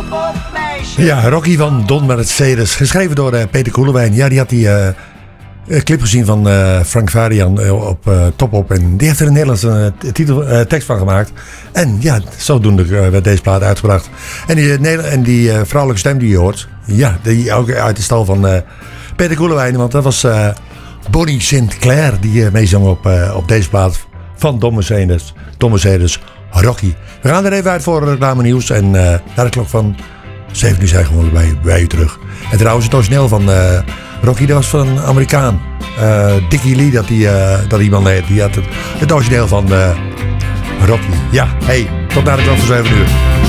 Ja, Rocky van Don Mercedes. Geschreven door Peter Koelewijn. Ja, die had die clip gezien van Frank Varian op Top Op. En die heeft er een Nederlandse tekst van gemaakt. En ja, zodoende werd deze plaat uitgebracht. En die vrouwelijke stem die je hoort. Ja, die ook uit de stal van Peter Koelewijn. Want dat was Bonnie Sinclair die meezong op deze plaat van Don Mercedes. Don Mercedes, Rocky. We gaan er even uit voor reclame nieuws. En naar de klok van 7 uur zijn gewoon bij u terug. En trouwens, het origineel van Rocky, dat was van een Amerikaan. Dickie Lee, dat iemand heet. Die had het origineel van Rocky. Ja, hey, tot na de klok van 7 uur.